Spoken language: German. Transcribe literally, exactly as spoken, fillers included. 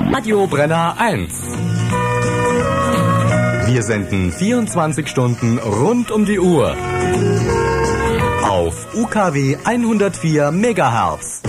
Radio Brenner eins. Wir senden vierundzwanzig Stunden rund um die Uhr. Auf U K W hundertvier Megahertz.